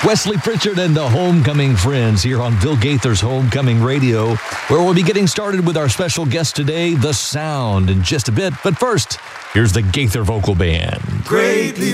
Wesley Pritchard and the Homecoming Friends here on Bill Gaither's Homecoming Radio, where we'll be getting started with our special guest today, The Sound, in just a bit. But first, here's the Gaither Vocal Band. Greatly